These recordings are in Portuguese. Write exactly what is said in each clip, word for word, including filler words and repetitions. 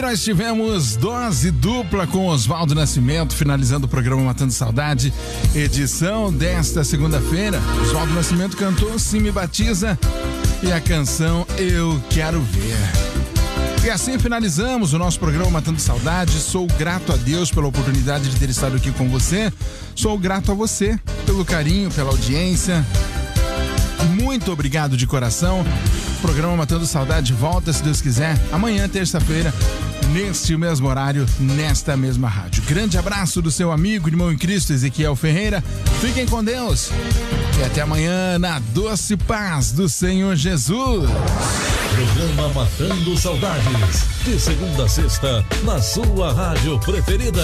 nós tivemos dose dupla com Oswaldo Nascimento, finalizando o programa Matando Saudade, edição desta segunda-feira. Oswaldo Nascimento cantou Se Me Batiza e a canção Eu Quero Ver. E assim finalizamos o nosso programa Matando Saudade. Sou grato a Deus pela oportunidade de ter estado aqui com você. Sou grato a você pelo carinho, pela audiência. Muito obrigado de coração. O programa Matando Saudade volta, se Deus quiser, amanhã, terça-feira, neste mesmo horário, nesta mesma rádio. Grande abraço do seu amigo, irmão em Cristo, Ezequiel Ferreira. Fiquem com Deus. E até amanhã, na doce paz do Senhor Jesus. Programa Matando Saudades, de segunda a sexta, na sua rádio preferida.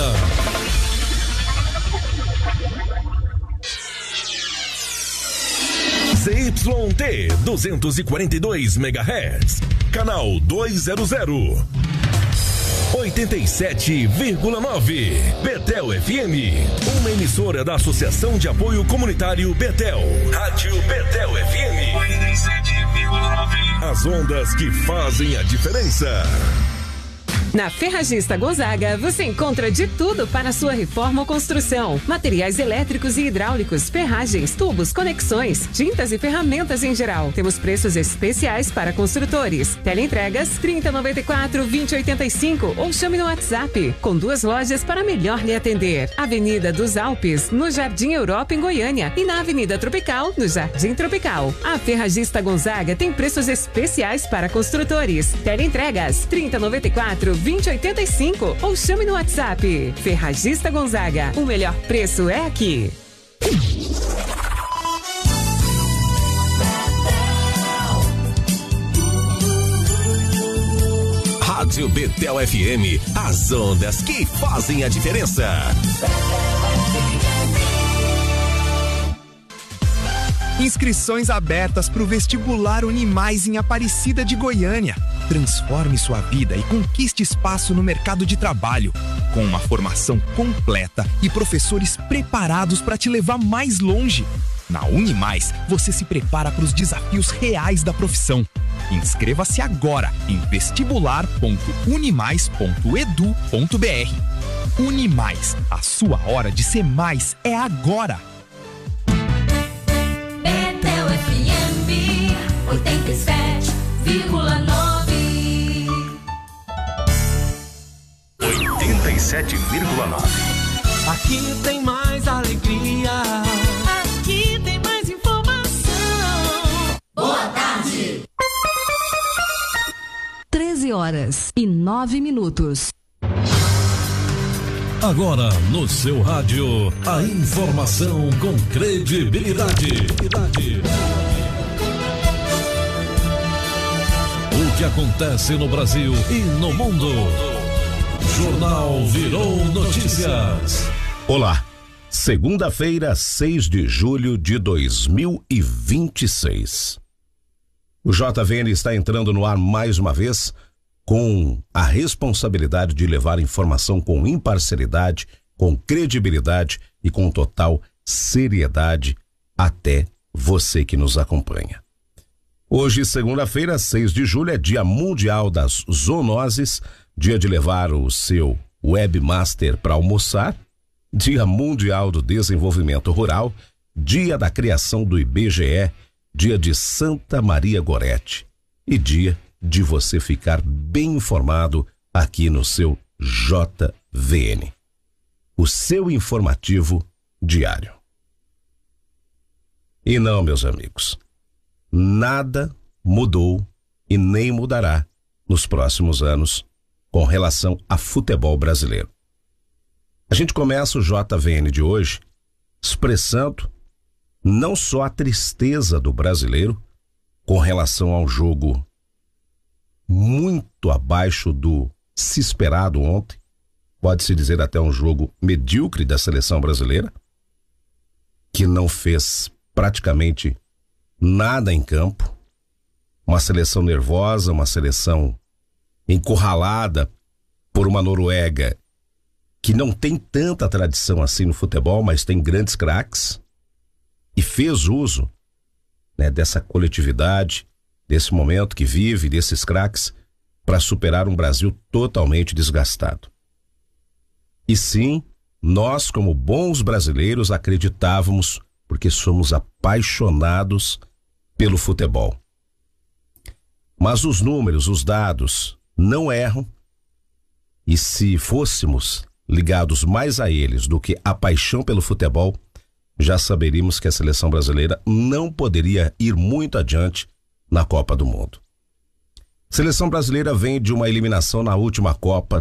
C Y T duzentos e quarenta e dois megahertz, canal duzentos, oitenta e sete vírgula nove, Betel F M, uma emissora da Associação de Apoio Comunitário Betel, Rádio Betel F M, oitenta e sete vírgula nove, as ondas que fazem a diferença. Na Ferragista Gonzaga, você encontra de tudo para sua reforma ou construção. Materiais elétricos e hidráulicos, ferragens, tubos, conexões, tintas e ferramentas em geral. Temos preços especiais para construtores. Teleentregas trinta, noventa e quatro, vinte, oitenta e cinco ou chame no WhatsApp. Com duas lojas para melhor lhe atender. Avenida dos Alpes, no Jardim Europa, em Goiânia. E na Avenida Tropical, no Jardim Tropical. A Ferragista Gonzaga tem preços especiais para construtores. Teleentregas trinta, noventa e quatro, vinte, oitenta e cinco ou chame no WhatsApp. Ferragista Gonzaga, o melhor preço é aqui. Rádio Betel F M, as ondas que fazem a diferença. Inscrições abertas para o vestibular Unimais em Aparecida de Goiânia. Transforme sua vida e conquiste espaço no mercado de trabalho, com uma formação completa e professores preparados para te levar mais longe. Na Unimais, você se prepara para os desafios reais da profissão. Inscreva-se agora em vestibular ponto unimais ponto edu ponto br. Unimais, a sua hora de ser mais é agora. Betel F M oitenta e sete vírgula nove. oitenta e sete vírgula nove. Aqui tem mais alegria. Aqui tem mais informação. Boa tarde. treze horas e nove minutos. Agora no seu rádio, a informação com credibilidade. O que acontece no Brasil e no mundo. Jornal Virou Notícias. Olá, segunda-feira, seis de julho de dois mil e vinte e seis. O J V N está entrando no ar mais uma vez com a responsabilidade de levar informação com imparcialidade, com credibilidade e com total seriedade até você que nos acompanha. Hoje, segunda-feira, seis de julho, é Dia Mundial das Zoonoses, dia de levar o seu webmaster para almoçar, Dia Mundial do Desenvolvimento Rural, dia da criação do I B G E, dia de Santa Maria Gorete e dia de você ficar bem informado aqui no seu J V N, o seu informativo diário. E não, meus amigos, nada mudou e nem mudará nos próximos anos com relação a futebol brasileiro. A gente começa o J V N de hoje expressando não só a tristeza do brasileiro com relação ao jogo muito abaixo do se esperado ontem, pode-se dizer até um jogo medíocre da seleção brasileira, que não fez praticamente nada em campo, uma seleção nervosa, uma seleção encurralada por uma Noruega que não tem tanta tradição assim no futebol, mas tem grandes craques e fez uso, né, dessa coletividade, desse momento que vive, desses craques, para superar um Brasil totalmente desgastado. E sim, nós, como bons brasileiros, acreditávamos, porque somos apaixonados pelo futebol. Mas os números, os dados, não erram, e se fôssemos ligados mais a eles do que a paixão pelo futebol, já saberíamos que a seleção brasileira não poderia ir muito adiante na Copa do Mundo. A seleção brasileira vem de uma eliminação na última Copa,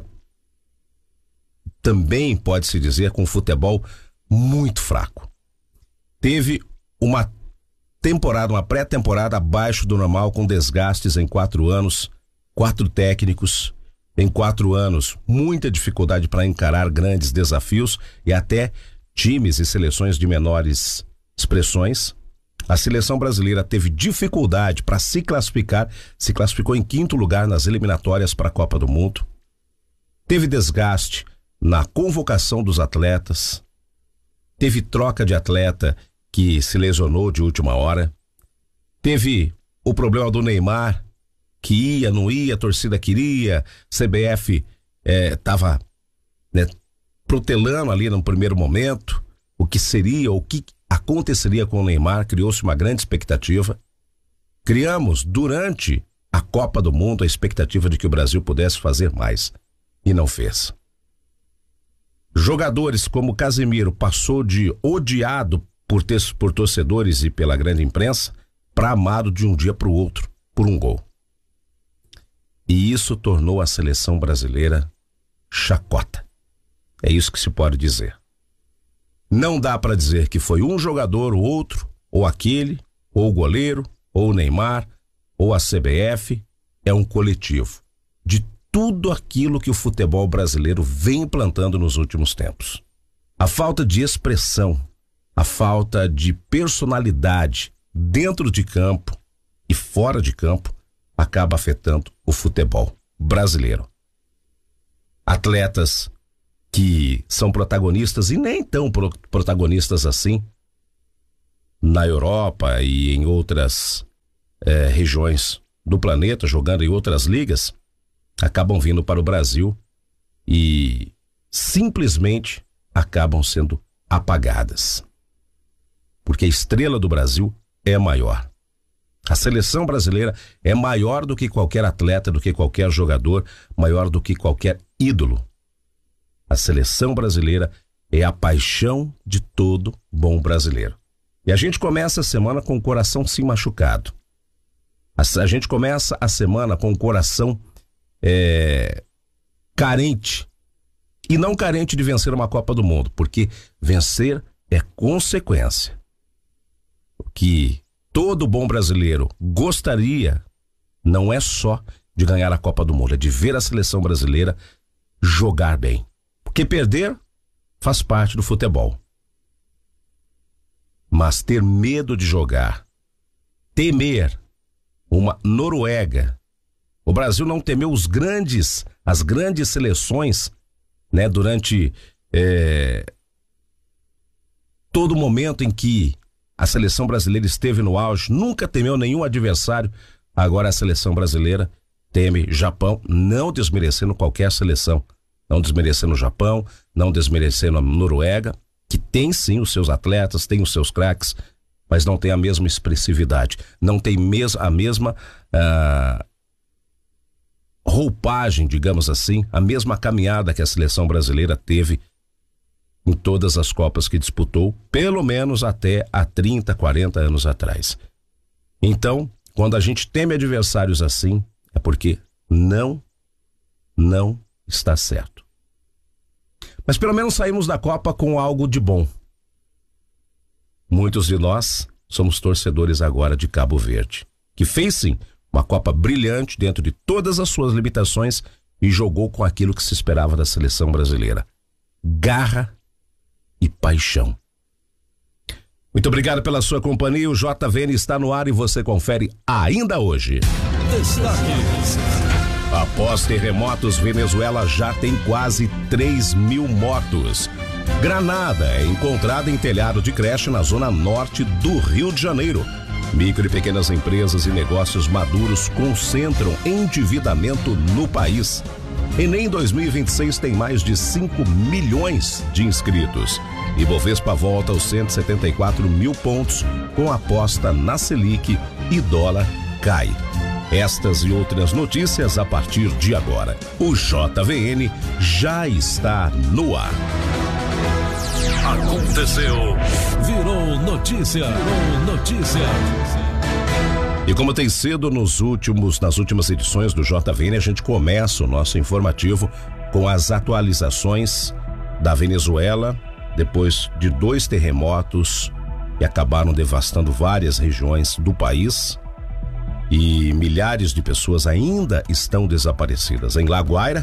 também pode-se dizer com futebol muito fraco. Teve uma temporada, uma pré-temporada abaixo do normal, com desgastes em quatro anos, quatro técnicos, em quatro anos, muita dificuldade para encarar grandes desafios e até times e seleções de menores expressões. A seleção brasileira teve dificuldade para se classificar, se classificou em quinto lugar nas eliminatórias para a Copa do Mundo. Teve desgaste na convocação dos atletas, teve troca de atleta que se lesionou de última hora, teve o problema do Neymar, que ia, não ia, a torcida queria, C B F estava né, protelando ali no primeiro momento o que seria, o que aconteceria com o Neymar, criou-se uma grande expectativa. Criamos durante a Copa do Mundo a expectativa de que o Brasil pudesse fazer mais e não fez. Jogadores como Casemiro passou de odiado por, ter, por torcedores e pela grande imprensa para amado de um dia para o outro por um gol. E isso tornou a seleção brasileira chacota. É isso que se pode dizer. Não dá para dizer que foi um jogador, o outro, ou aquele, ou o goleiro, ou o Neymar, ou a C B F. É um coletivo de tudo aquilo que o futebol brasileiro vem implantando nos últimos tempos. A falta de expressão, a falta de personalidade dentro de campo e fora de campo acaba afetando o futebol brasileiro. Atletas que são protagonistas e nem tão pro- protagonistas assim na Europa e em outras eh, regiões do planeta, jogando em outras ligas, acabam vindo para o Brasil e simplesmente acabam sendo apagadas. Porque a estrela do Brasil é maior. A seleção brasileira é maior do que qualquer atleta, do que qualquer jogador, maior do que qualquer ídolo. A seleção brasileira é a paixão de todo bom brasileiro. E a gente começa a semana com o coração sim machucado. A, a gente começa a semana com o coração é, carente. E não carente de vencer uma Copa do Mundo, porque vencer é consequência. O que todo bom brasileiro gostaria não é só de ganhar a Copa do Mundo, é de ver a seleção brasileira jogar bem. Porque perder faz parte do futebol. Mas ter medo de jogar, temer uma Noruega. O Brasil não temeu os grandes, as grandes seleções, né, durante é, todo momento em que a seleção brasileira esteve no auge, nunca temeu nenhum adversário. Agora a seleção brasileira teme Japão, não desmerecendo qualquer seleção, não desmerecendo o Japão, não desmerecendo a Noruega, que tem sim os seus atletas, tem os seus craques, mas não tem a mesma expressividade, não tem mes- a mesma ah, roupagem, digamos assim, a mesma caminhada que a seleção brasileira teve em todas as Copas que disputou, pelo menos até há trinta, quarenta anos atrás. Então, quando a gente teme adversários assim, é porque não, não está certo. Mas pelo menos saímos da Copa com algo de bom. Muitos de nós somos torcedores agora de Cabo Verde, que fez sim uma Copa brilhante dentro de todas as suas limitações e jogou com aquilo que se esperava da seleção brasileira: garra e paixão. Muito obrigado pela sua companhia. O J V N está no ar e você confere ainda hoje. Destaques. Após terremotos, Venezuela já tem quase três mil mortos. Granada é encontrada em telhado de creche na zona norte do Rio de Janeiro. Micro e pequenas empresas e negócios maduros concentram endividamento no país. Enem dois mil e vinte e seis tem mais de cinco milhões de inscritos. Ibovespa volta aos cento e setenta e quatro mil pontos com aposta na Selic e dólar cai. Estas e outras notícias a partir de agora. O J V N já está no ar. Aconteceu, virou notícia, virou notícia. E como tem sido nos últimos, nas últimas edições do J V N, a gente começa o nosso informativo com as atualizações da Venezuela, depois de dois terremotos que acabaram devastando várias regiões do país e milhares de pessoas ainda estão desaparecidas. Em La Guaira,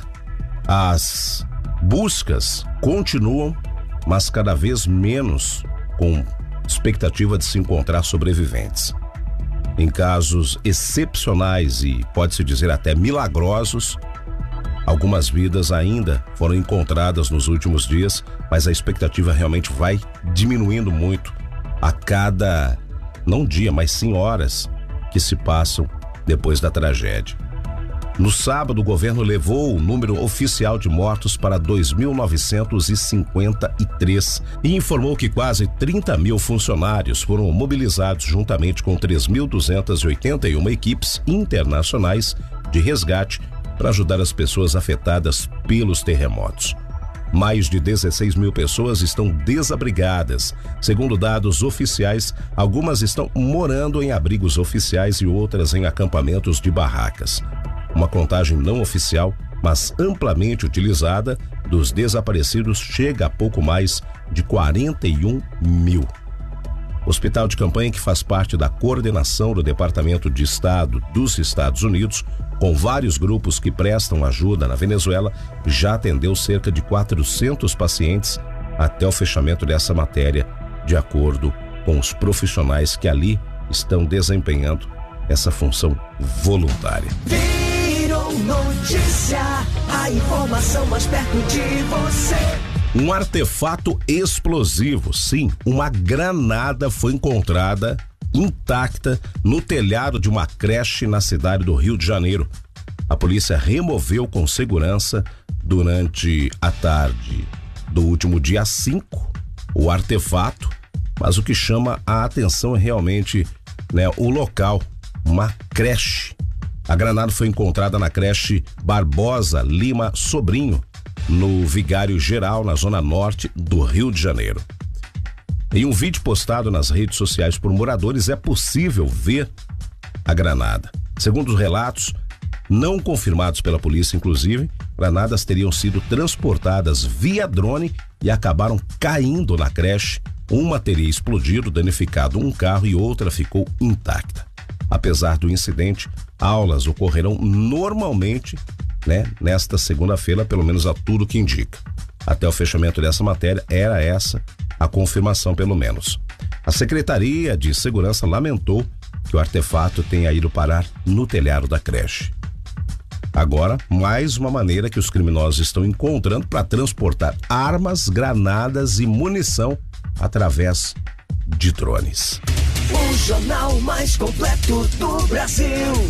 as buscas continuam, mas cada vez menos com expectativa de se encontrar sobreviventes. Em casos excepcionais e pode-se dizer até milagrosos, algumas vidas ainda foram encontradas nos últimos dias, mas a expectativa realmente vai diminuindo muito a cada, não dia, mas sim horas que se passam depois da tragédia. No sábado, o governo levou o número oficial de mortos para dois mil novecentos e cinquenta e três e informou que quase trinta mil funcionários foram mobilizados juntamente com três mil duzentas e oitenta e uma equipes internacionais de resgate para ajudar as pessoas afetadas pelos terremotos. Mais de dezesseis mil pessoas estão desabrigadas. Segundo dados oficiais, algumas estão morando em abrigos oficiais e outras em acampamentos de barracas. Uma contagem não oficial, mas amplamente utilizada, dos desaparecidos chega a pouco mais de quarenta e um mil. O hospital de campanha, que faz parte da coordenação do Departamento de Estado dos Estados Unidos, com vários grupos que prestam ajuda na Venezuela, já atendeu cerca de quatrocentos pacientes até o fechamento dessa matéria, de acordo com os profissionais que ali estão desempenhando essa função voluntária. Virou notícia, a informação mais perto de você. Um artefato explosivo, sim, uma granada foi encontrada intacta no telhado de uma creche na cidade do Rio de Janeiro. A polícia removeu com segurança durante a tarde do último dia cinco o artefato, mas o que chama a atenção é realmente, né, o local, uma creche. A granada foi encontrada na creche Barbosa Lima Sobrinho, no Vigário Geral, na zona norte do Rio de Janeiro. Em um vídeo postado nas redes sociais por moradores, é possível ver a granada. Segundo os relatos, não confirmados pela polícia, inclusive, granadas teriam sido transportadas via drone e acabaram caindo na creche. Uma teria explodido, danificado um carro e outra ficou intacta. Apesar do incidente, aulas ocorrerão normalmente, né, nesta segunda-feira, pelo menos a tudo que indica. Até o fechamento dessa matéria, era essa a confirmação, pelo menos. A Secretaria de Segurança lamentou que o artefato tenha ido parar no telhado da creche. Agora, mais uma maneira que os criminosos estão encontrando para transportar armas, granadas e munição através de drones. O jornal mais completo do Brasil.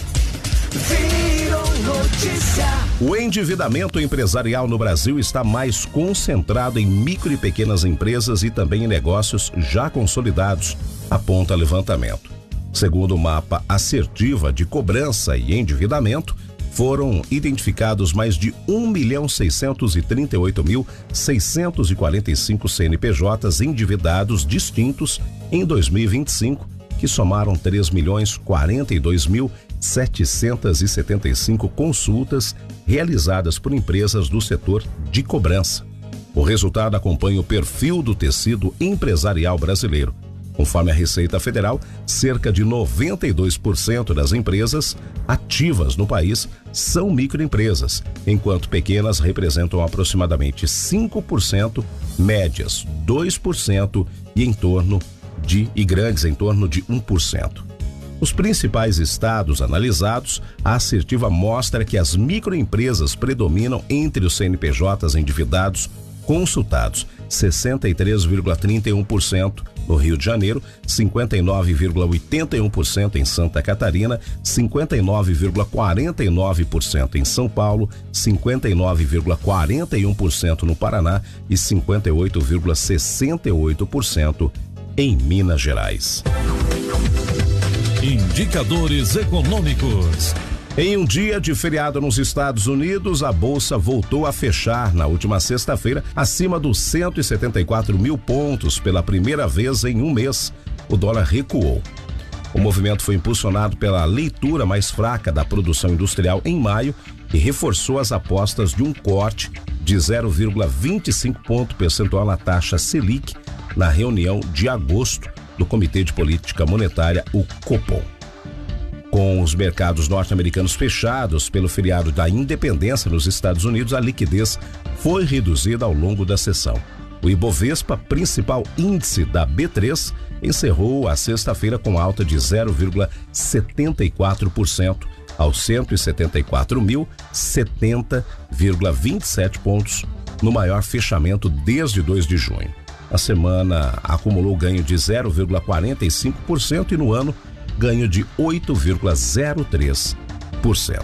Virou notícia. O endividamento empresarial no Brasil está mais concentrado em micro e pequenas empresas e também em negócios já consolidados, aponta levantamento. Segundo o mapa Assertiva de Cobrança e Endividamento, foram identificados mais de um milhão seiscentos e trinta e oito mil seiscentos e quarenta e cinco C N P Js endividados distintos em dois mil e vinte e cinco, que somaram três milhões quarenta e dois mil setecentos e setenta e cinco consultas realizadas por empresas do setor de cobrança. O resultado acompanha o perfil do tecido empresarial brasileiro. Conforme a Receita Federal, cerca de noventa e dois por cento das empresas ativas no país são microempresas, enquanto pequenas representam aproximadamente cinco por cento, médias dois por cento e em torno de e grandes em torno de um por cento. Os principais estados analisados, a Assertiva mostra que as microempresas predominam entre os C N P Js endividados consultados, sessenta e três vírgula trinta e um por cento, no Rio de Janeiro, cinquenta e nove vírgula oitenta e um por cento em Santa Catarina, cinquenta e nove vírgula quarenta e nove por cento em São Paulo, cinquenta e nove vírgula quarenta e um por cento no Paraná e cinquenta e oito vírgula sessenta e oito por cento em Minas Gerais. Indicadores econômicos. Em um dia de feriado nos Estados Unidos, a bolsa voltou a fechar na última sexta-feira acima dos cento e setenta e quatro mil pontos pela primeira vez em um mês. O dólar recuou. O movimento foi impulsionado pela leitura mais fraca da produção industrial em maio e reforçou as apostas de um corte de zero vírgula vinte e cinco ponto percentual na taxa Selic na reunião de agosto do Comitê de Política Monetária, o Copom. Com os mercados norte-americanos fechados pelo feriado da Independência nos Estados Unidos, a liquidez foi reduzida ao longo da sessão. O Ibovespa, principal índice da B três, encerrou a sexta-feira com alta de zero vírgula setenta e quatro por cento aos cento e setenta e quatro mil, setenta vírgula vinte e sete pontos, no maior fechamento desde dois de junho. A semana acumulou ganho de zero vírgula quarenta e cinco por cento e no ano ganho de oito vírgula zero três por cento.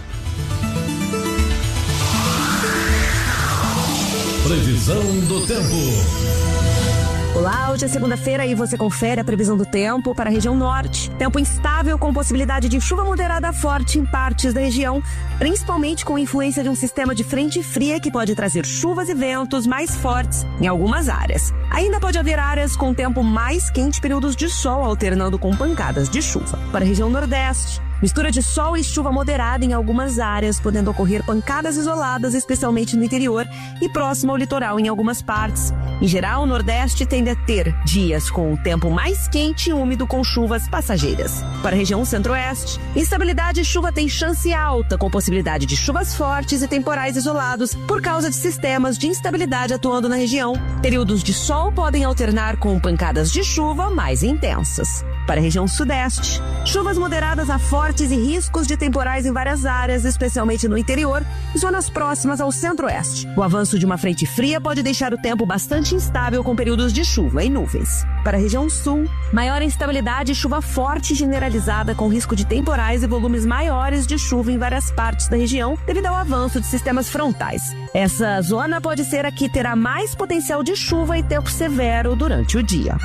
Previsão do tempo. Olá, hoje é segunda-feira e você confere a previsão do tempo para a região norte. Tempo instável com possibilidade de chuva moderada forte em partes da região, principalmente com influência de um sistema de frente fria que pode trazer chuvas e ventos mais fortes em algumas áreas. Ainda pode haver áreas com tempo mais quente, períodos de sol alternando com pancadas de chuva. Para a região nordeste, mistura de sol e chuva moderada em algumas áreas, podendo ocorrer pancadas isoladas, especialmente no interior e próximo ao litoral em algumas partes. Em geral, o Nordeste tende a ter dias com o tempo mais quente e úmido com chuvas passageiras. Para a região Centro-Oeste, instabilidade e chuva tem chance alta, com possibilidade de chuvas fortes e temporais isolados por causa de sistemas de instabilidade atuando na região. Períodos de sol podem alternar com pancadas de chuva mais intensas. Para a região Sudeste, chuvas moderadas a fortes e riscos de temporais em várias áreas, especialmente no interior e zonas próximas ao Centro-Oeste. O avanço de uma frente fria pode deixar o tempo bastante instável com períodos de chuva e nuvens. Para a região Sul, maior instabilidade e chuva forte generalizada com risco de temporais e volumes maiores de chuva em várias partes da região devido ao avanço de sistemas frontais. Essa zona pode ser a que terá mais potencial de chuva e tempo severo durante o dia.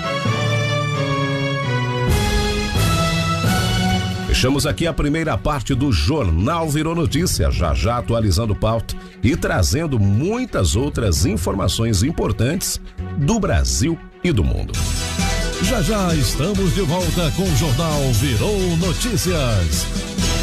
Fechamos aqui a primeira parte do Jornal Virou Notícia, já já atualizando pauta e trazendo muitas outras informações importantes do Brasil e do mundo. Já já estamos de volta com o Jornal Virou Notícias.